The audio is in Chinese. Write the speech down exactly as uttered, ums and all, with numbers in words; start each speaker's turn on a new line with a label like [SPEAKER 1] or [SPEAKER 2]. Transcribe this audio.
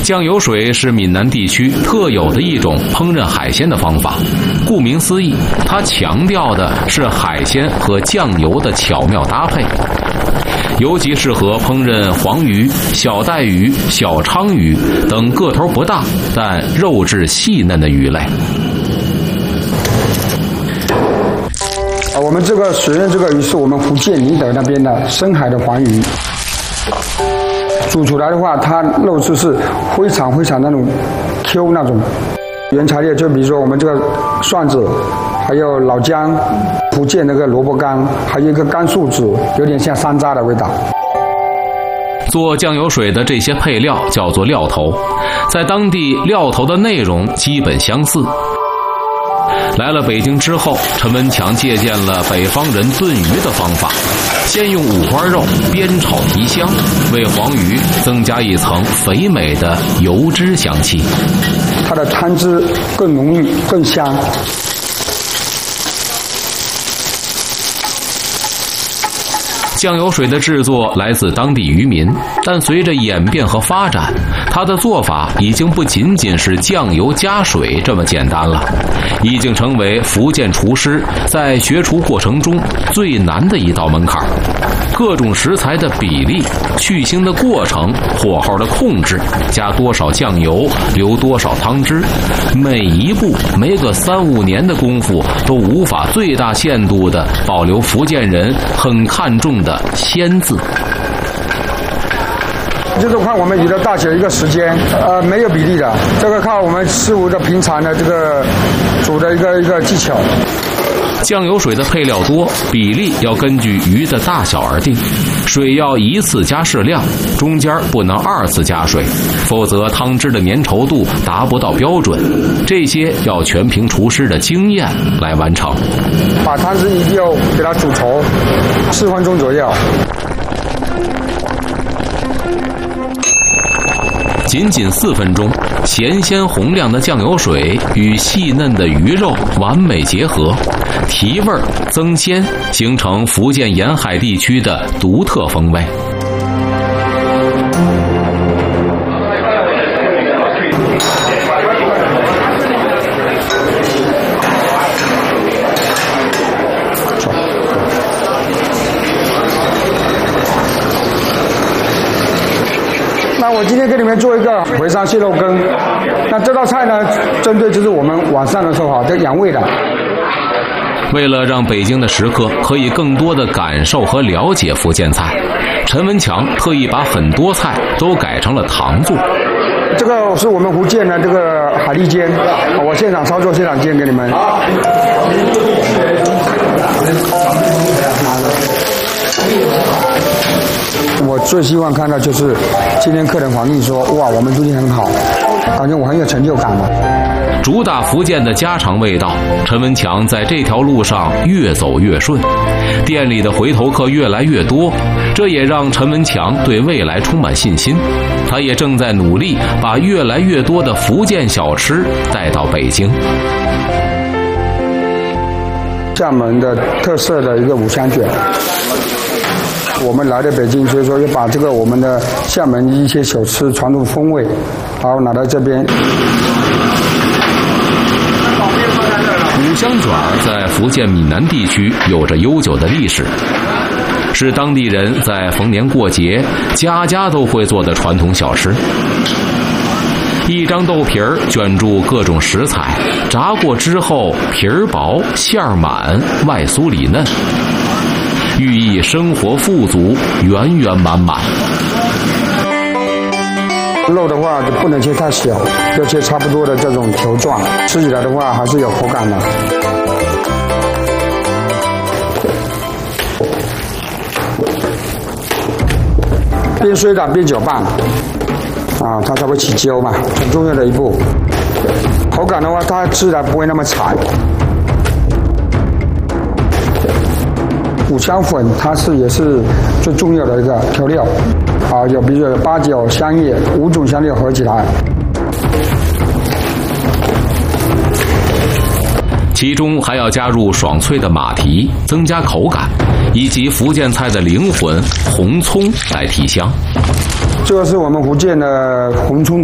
[SPEAKER 1] 酱油水是闽南地区特有的一种烹饪海鲜的方法，顾名思义，它强调的是海鲜和酱油的巧妙搭配，尤其适合烹饪黄鱼、小带鱼、小鲳鱼等个头不大但肉质细嫩的鱼类。
[SPEAKER 2] 我们这个使用这个鱼是我们福建宁德那边的深海的黄鱼，煮出来的话，它肉质是非常非常那种 Q 那种。原材料就比如说我们这个蒜子，还有老姜，福建那个萝卜干，还有一个甘肃子，有点像山楂的味道。
[SPEAKER 1] 做酱油水的这些配料叫做料头，在当地料头的内容基本相似。来了北京之后，陈文强借鉴了北方人炖鱼的方法，先用五花肉煸炒提香，为黄鱼增加一层肥美的油脂香气，
[SPEAKER 2] 它的汤汁更浓郁更香。
[SPEAKER 1] 酱油水的制作来自当地渔民，但随着演变和发展，它的做法已经不仅仅是酱油加水这么简单了，已经成为福建厨师在学厨过程中最难的一道门槛。各种食材的比例、去腥的过程、火候的控制、加多少酱油、留多少汤汁，每一步没个三五年的功夫都无法最大限度地保留福建人很看重的鲜字。
[SPEAKER 2] 就是看我们鱼的大小一个时间，呃，没有比例的，这个靠我们师傅的平常的这个煮的一个一个技巧。
[SPEAKER 1] 酱油水的配料多，比例要根据鱼的大小而定，水要一次加适量，中间不能二次加水，否则汤汁的粘稠度达不到标准。这些要全凭厨师的经验来完成。
[SPEAKER 2] 把汤汁一定要给它煮稠，四分钟左右。
[SPEAKER 1] 仅仅四分钟，咸鲜红亮的酱油水与细嫩的鱼肉完美结合，提味增鲜，形成福建沿海地区的独特风味。
[SPEAKER 2] 那我今天给你们做一个回山蟹肉羹。那这道菜呢，针对就是我们晚上的时候哈，这养胃的。
[SPEAKER 1] 为了让北京的食客可以更多的感受和了解福建菜，陈文强特意把很多菜都改成了糖做。
[SPEAKER 2] 这个是我们福建的这个海蛎煎，我现场操作现场煎给你们。我最希望看到就是今天客人反映说，哇，我们东西很好，感觉我很有成就感了。
[SPEAKER 1] 主打福建的家常味道，陈文强在这条路上越走越顺，店里的回头客越来越多，这也让陈文强对未来充满信心。他也正在努力把越来越多的福建小吃带到北京。
[SPEAKER 2] 厦门的特色的一个五香卷，我们来到北京，所以说要把这个我们的厦门一些小吃传统风味，然后拿到这边。
[SPEAKER 1] 五香卷在福建闽南地区有着悠久的历史，是当地人在逢年过节家家都会做的传统小吃。一张豆皮儿卷住各种食材，炸过之后皮儿薄馅儿满，外酥里嫩，寓意生活富足，圆圆满满。
[SPEAKER 2] 肉的话就不能切太小，要切差不多的这种球状，吃起来的话还是有口感的。边水胆边搅拌，啊，它才会起胶嘛，很重要的一步。口感的话，它吃起来不会那么柴。五香粉它是也是最重要的一个调料。啊，有比如说有八角、香叶五种香料合起来，
[SPEAKER 1] 其中还要加入爽脆的马蹄，增加口感，以及福建菜的灵魂红葱来提香。
[SPEAKER 2] 这个是我们福建的红葱